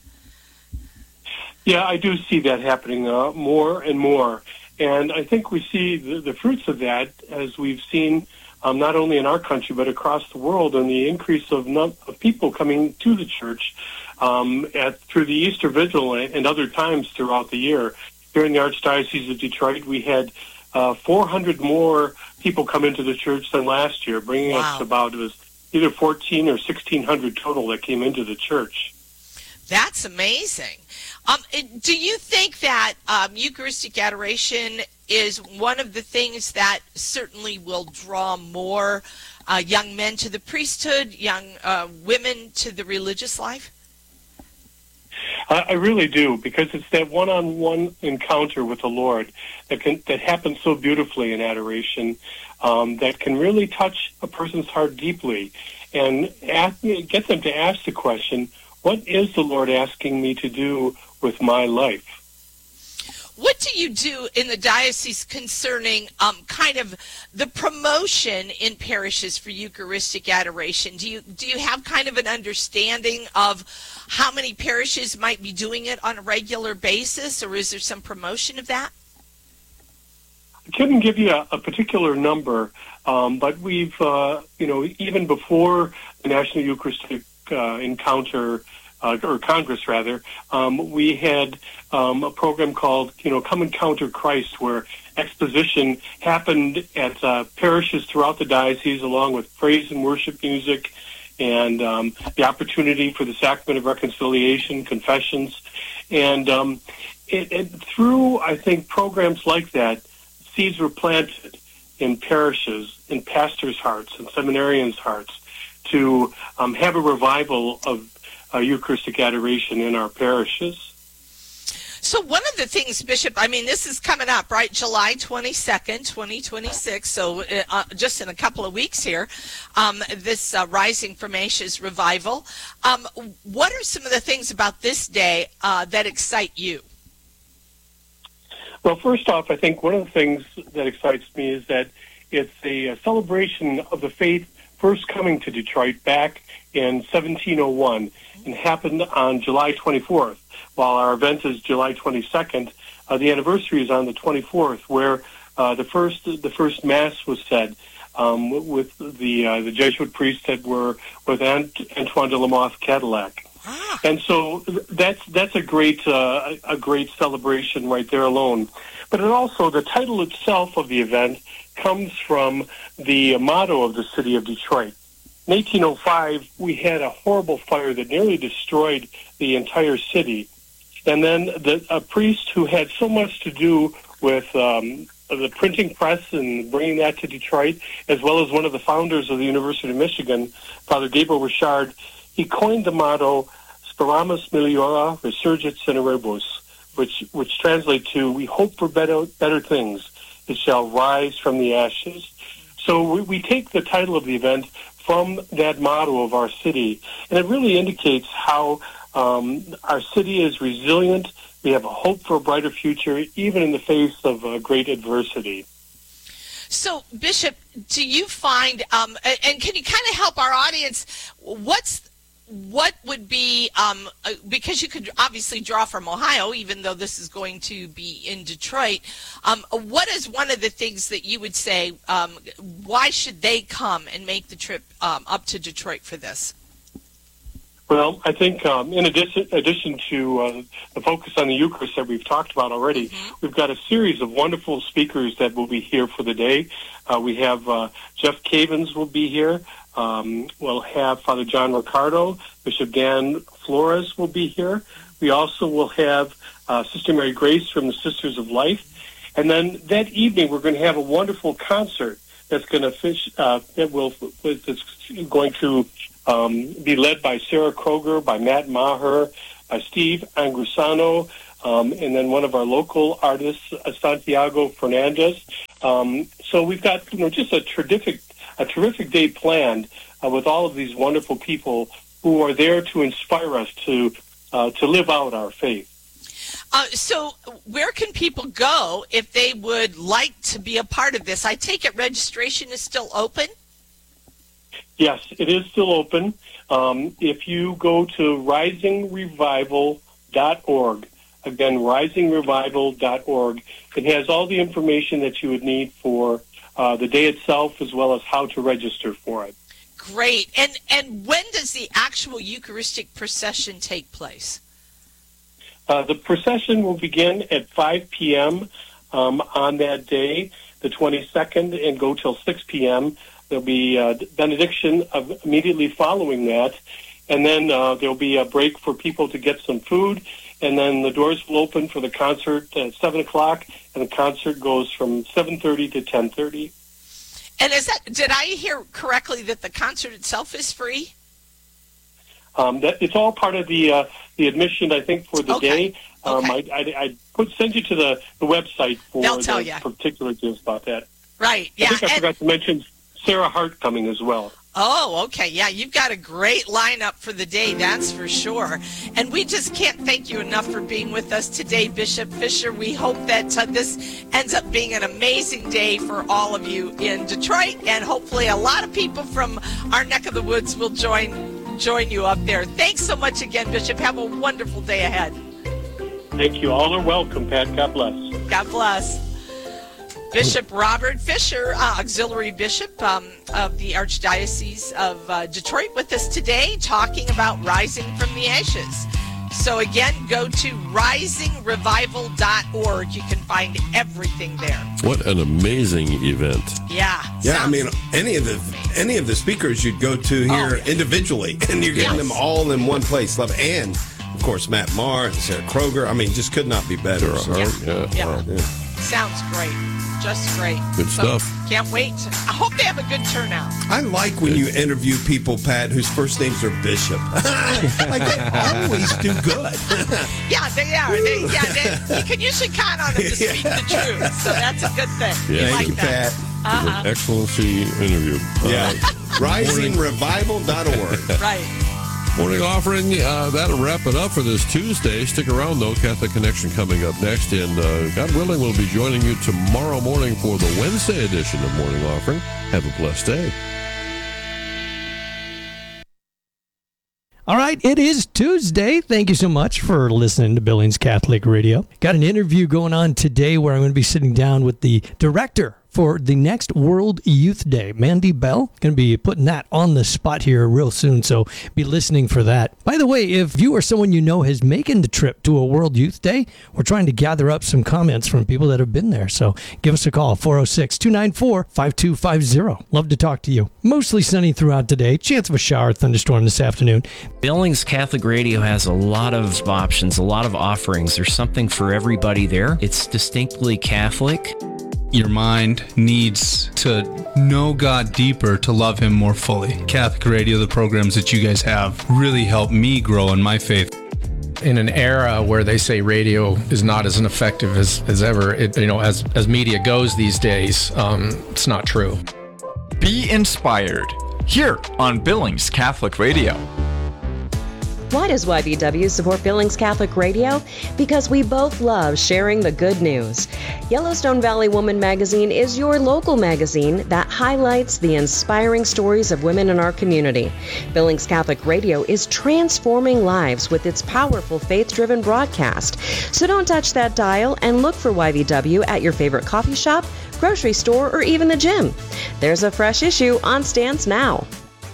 Yeah, I do see that happening uh, more and more. And I think we see the, the fruits of that as we've seen um, not only in our country but across the world, and the increase of, num- of people coming to the church um, at, through the Easter Vigil and, and other times throughout the year. Here in the Archdiocese of Detroit, we had uh, four hundred more people come into the church than last year, bringing wow. us to about, it was either fourteen or sixteen hundred total that came into the church. That's amazing. Um, do you think that um, Eucharistic adoration is one of the things that certainly will draw more uh, young men to the priesthood, young uh, women to the religious life? I, I really do, because it's that one-on-one encounter with the Lord that can that happens so beautifully in adoration, um, that can really touch a person's heart deeply and ask, get them to ask the question, what is the Lord asking me to do with my life? What do you do in the diocese concerning um, kind of the promotion in parishes for Eucharistic adoration? Do you do you have kind of an understanding of how many parishes might be doing it on a regular basis, or is there some promotion of that? I couldn't give you a, a particular number, um, but we've, uh, you know, even before the National Eucharistic uh, Encounter Uh, or Congress, rather, um, we had um, a program called, you know, Come Encounter Christ, where exposition happened at uh, parishes throughout the diocese, along with praise and worship music, and um, the opportunity for the Sacrament of Reconciliation, confessions, and um, it, it, through, I think, programs like that, seeds were planted in parishes, in pastors' hearts, and seminarians' hearts, to um, have a revival of Uh, Eucharistic adoration in our parishes. So one of the things, Bishop, I mean, this is coming up, right? July twenty-second, twenty twenty-six, so uh, just in a couple of weeks here, um, this uh, Rising from Ashes revival. Um, what are some of the things about this day uh, that excite you? Well, first off, I think one of the things that excites me is that it's a, a celebration of the faith first coming to Detroit back in seventeen oh one, and happened on July twenty-fourth. While our event is July twenty-second, uh, the anniversary is on the twenty-fourth, where uh, the first the first Mass was said um, with the uh, the Jesuit priests that were with Ant- Antoine de la Mothe Cadillac. Ah. And so that's that's a great uh, a great celebration right there alone. But it also, the title itself of the event comes from the motto of the city of Detroit. In eighteen oh five, we had a horrible fire that nearly destroyed the entire city. And then the, a priest who had so much to do with um, the printing press and bringing that to Detroit, as well as one of the founders of the University of Michigan, Father Gabriel Richard, he coined the motto, Speramus Meliora Resurgit Senerebus, which, which translates to, we hope for better, better things. It shall rise from the ashes. So we, we take the title of the event from that motto of our city, and it really indicates how um, our city is resilient. We have a hope for a brighter future, even in the face of uh, great adversity. So, Bishop, do you find, um, and can you kind of help our audience, what's what would be, um, uh, because you could obviously draw from Ohio, even though this is going to be in Detroit, um, what is one of the things that you would say, um, why should they come and make the trip um, up to Detroit for this? Well, I think um, in addition, addition to uh, the focus on the Eucharist that we've talked about already, mm-hmm. we've got a series of wonderful speakers that will be here for the day. Uh, we have uh, Jeff Cavins will be here. Um, we'll have Father John Ricardo. Bishop Dan Flores will be here. We also will have uh, Sister Mary Grace from the Sisters of Life. And then that evening, we're going to have a wonderful concert that's going to fish, uh, that will, that's going to um, be led by Sarah Kroger, by Matt Maher, by Steve Angrusano, um, and then one of our local artists, uh, Santiago Fernandez. Um, so we've got, you know, just a terrific, a terrific day planned uh, with all of these wonderful people who are there to inspire us to uh, to live out our faith. Uh, so where can people go if they would like to be a part of this? I take it registration is still open? Yes, it is still open. Um, if you go to rising revival dot org, again, rising revival dot org, it has all the information that you would need for uh, the day itself as well as how to register for it. Great. And and when does the actual Eucharistic procession take place? Uh, the procession will begin at five p.m. Um, on that day, the twenty-second, and go till six p.m. There'll be uh, benediction of immediately following that, and then uh, there'll be a break for people to get some food, and then the doors will open for the concert at seven o'clock, and the concert goes from seven thirty to ten thirty. And is that, did I hear correctly that the concert itself is free? Um, that it's all part of the uh, the admission, I think, for the okay. day. Um, okay. I, I, I put send you to the, the website for They'll tell the you. particular details about that. Right. Yeah. I think I and, forgot to mention Sarah Hart coming as well. Oh, okay. Yeah, you've got a great lineup for the day, that's for sure. And we just can't thank you enough for being with us today, Bishop Fisher. We hope that uh, this ends up being an amazing day for all of you in Detroit, and hopefully a lot of people from our neck of the woods will join join you up there. Thanks so much again, Bishop. Have a wonderful day ahead. Thank you. All are welcome, Pat. God bless. God bless. Bishop Robert Fisher, uh, Auxiliary Bishop um, of the Archdiocese of uh, Detroit, with us today talking about Rising from the Ashes. So again, go to rising revival dot org. You can find everything there. What an amazing event. Yeah. Yeah, I mean, any of the any of the speakers you'd go to here oh. individually, and you're getting yes. them all in one place. Love, and of course, Matt Maher and Sarah Kroger. I mean, just could not be better. Sure, So, yeah. Yeah. wow, yeah. Sounds great. Just great. Good so, stuff. Can't wait. I hope they have a good turnout. I like when you interview people, Pat, whose first names are Bishop. Like, they always do good. Yeah, they are. They, yeah, they, you can usually count on them to speak Yeah. the truth, so that's a good thing. Yeah. We Thank like you, that. Pat. Uh-huh. Excellency interview. Yeah. Uh, rising revival dot org. Right. Morning offering, uh, that'll wrap it up for this Tuesday. Stick around, though. Catholic Connection coming up next. And uh, God willing, we'll be joining you tomorrow morning for the Wednesday edition of Morning Offering. Have a blessed day. All right, it is Tuesday. Thank you so much for listening to Billings Catholic Radio. Got an interview going on today where I'm going to be sitting down with the director for the next World Youth Day, Mandy Bell. Going to be putting that on the spot here real soon, so be listening for that. By the way, if you or someone you know has making the trip to a World Youth Day, we're trying to gather up some comments from people that have been there, so give us a call, four oh six, two nine four, five two five zero. Love to talk to you. Mostly sunny throughout today. Chance of a shower, thunderstorm this afternoon. Billings Catholic Radio has a lot of options, a lot of offerings. There's something for everybody there. It's distinctly Catholic. Your mind needs to know God deeper to love Him more fully. Catholic Radio, the programs that you guys have, really helped me grow in my faith. In an era where they say radio is not as effective as, as ever, it, you know, as, as media goes these days, um, it's not true. Be inspired here on Billings Catholic Radio. Why does Y B W support Billings Catholic Radio? Because we both love sharing the good news. Yellowstone Valley Woman magazine is your local magazine that highlights the inspiring stories of women in our community. Billings Catholic Radio is transforming lives with its powerful faith-driven broadcast. So don't touch that dial and look for Y B W at your favorite coffee shop, grocery store, or even the gym. There's a fresh issue on stands now.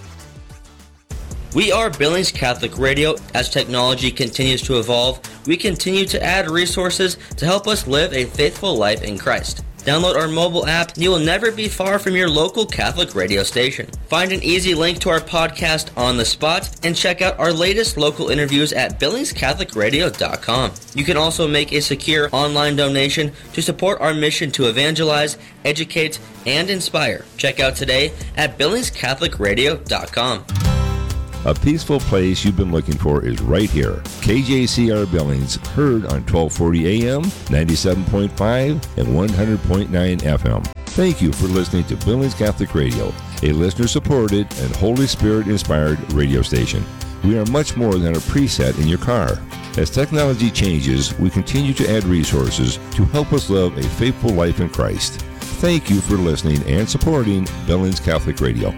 We are Billings Catholic Radio. As technology continues to evolve, we continue to add resources to help us live a faithful life in Christ. Download our mobile app and you will never be far from your local Catholic radio station. Find an easy link to our podcast on the spot and check out our latest local interviews at billings catholic radio dot com. You can also make a secure online donation to support our mission to evangelize, educate, and inspire. Check out today at billings catholic radio dot com. A peaceful place you've been looking for is right here. K J C R Billings, heard on twelve forty A M, ninety-seven point five, and one hundred point nine F M. Thank you for listening to Billings Catholic Radio, a listener-supported and Holy Spirit-inspired radio station. We are much more than a preset in your car. As technology changes, we continue to add resources to help us live a faithful life in Christ. Thank you for listening and supporting Billings Catholic Radio.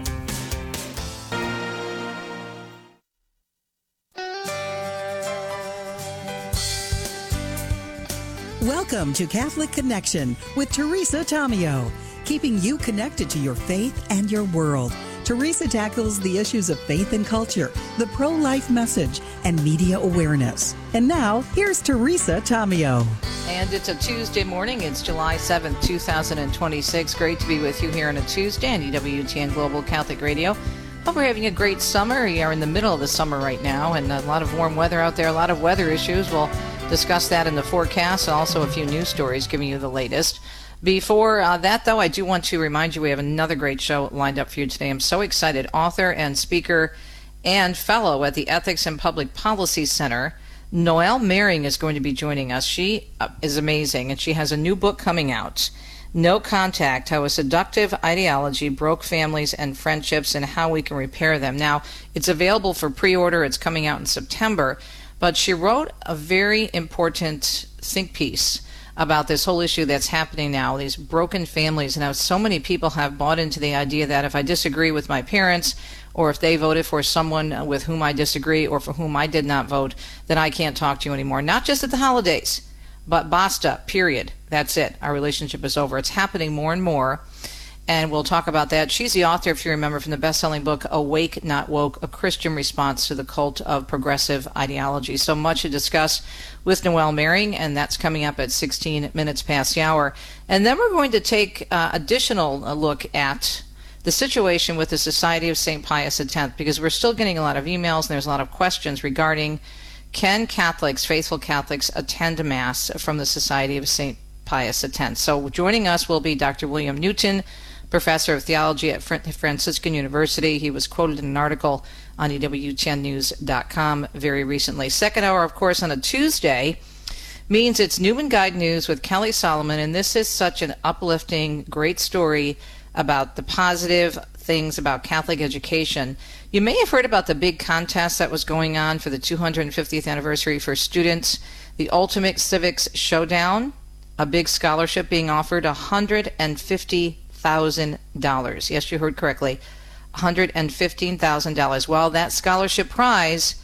Welcome to Catholic Connection with Teresa Tomeo, keeping you connected to your faith and your world. Teresa tackles the issues of faith and culture, the pro-life message, and media awareness. And now, here's Teresa Tomeo. And it's a Tuesday morning. It's July seventh, two thousand twenty-six. Great to be with you here on a Tuesday on E W T N Global Catholic Radio. Hope we're having a great summer. We are in the middle of the summer right now, and a lot of warm weather out there, a lot of weather issues. We'll discuss that in the forecast, and also a few news stories giving you the latest. Before uh, that, though, I do want to remind you we have another great show lined up for you today. I'm so excited. Author and speaker and fellow at the Ethics and Public Policy Center, Noelle Mering, is going to be joining us. She uh, is amazing, and she has a new book coming out, No Contact, How a Seductive Ideology Broke Families and Friendships and How We Can Repair Them. Now, it's available for pre-order. It's coming out in September. But she wrote a very important think piece about this whole issue that's happening now, these broken families, and how so many people have bought into the idea that if I disagree with my parents, or if they voted for someone with whom I disagree, or for whom I did not vote, then I can't talk to you anymore. Not just at the holidays, but basta, period. That's it. Our relationship is over. It's happening more and more. And we'll talk about that. She's the author, if you remember, from the best-selling book, Awake, Not Woke, A Christian Response to the Cult of Progressive Ideology. So much to discuss with Noelle Mering, and that's coming up at sixteen minutes past the hour. And then we're going to take uh, additional uh, look at the situation with the Society of Saint Pius X, because we're still getting a lot of emails, and there's a lot of questions regarding, can Catholics, faithful Catholics, attend Mass from the Society of Saint Pius X? So joining us will be Doctor William Newton, professor of theology at Franciscan University. He was quoted in an article on E W T N news dot com very recently. Second hour, of course, on a Tuesday means it's Newman Guide News with Kelly Solomon, and this is such an uplifting, great story about the positive things about Catholic education. You may have heard about the big contest that was going on for the two hundred fiftieth anniversary for students, the Ultimate Civics Showdown, a big scholarship being offered, one hundred fifty thousand dollars. Yes, you heard correctly, one hundred fifteen thousand dollars. Well, that scholarship prize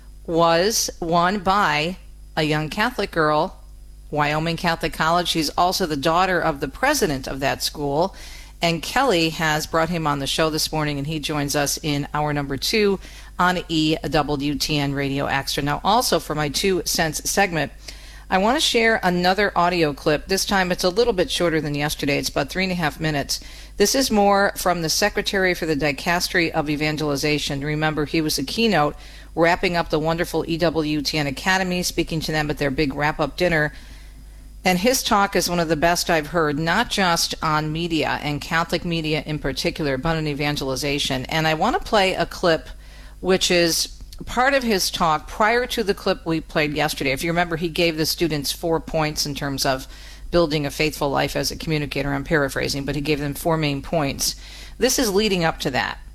was won by a young Catholic girl, Wyoming Catholic College. She's also the daughter of the president of that school, and Kelly has brought him on the show this morning, and he joins us in hour number two on E W T N Radio Extra. Now, also for my two cents segment, I want to share another audio clip. This time it's a little bit shorter than yesterday. It's about three and a half minutes. This is more from the Secretary for the Dicastery of Evangelization. Remember, he was the keynote wrapping up the wonderful E W T N Academy, speaking to them at their big wrap-up dinner. And his talk is one of the best I've heard, not just on media and Catholic media in particular, but on evangelization. And I want to play a clip which is part of his talk prior to the clip we played yesterday. If you remember, he gave the students four points in terms of building a faithful life as a communicator. I'm paraphrasing, but he gave them four main points. This is leading up to that.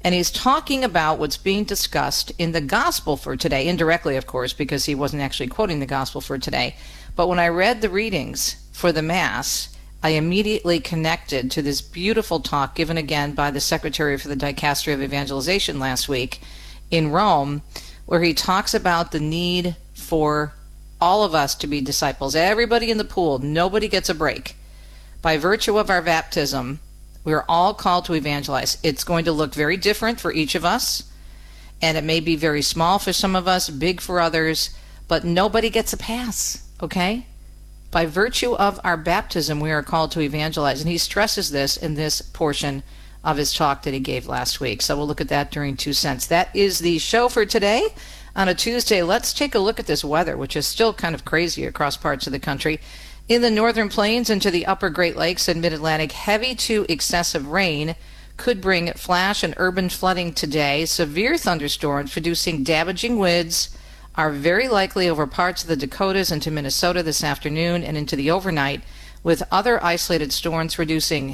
And he's talking about what's being discussed in the gospel for today, indirectly, of course, because he wasn't actually quoting the gospel for today. But when I read the readings for the Mass, I immediately connected to this beautiful talk given again by the Secretary for the Dicastery of Evangelization last week in Rome, where he talks about the need for all of us to be disciples. Everybody in the pool, nobody gets a break. By virtue of our baptism, we're all called to evangelize. It's going to look very different for each of us, and it may be very small for some of us, big for others, but nobody gets a pass, okay? By virtue of our baptism, we are called to evangelize, and he stresses this in this portion of his talk that he gave last week. So we'll look at that during Two Cents. That is the show for today. On a Tuesday, let's take a look at this weather, which is still kind of crazy across parts of the country. In the northern plains into the upper Great Lakes and mid-Atlantic, heavy to excessive rain could bring flash and urban flooding today. Severe thunderstorms producing damaging winds are very likely over parts of the Dakotas into Minnesota this afternoon and into the overnight, with other isolated storms producing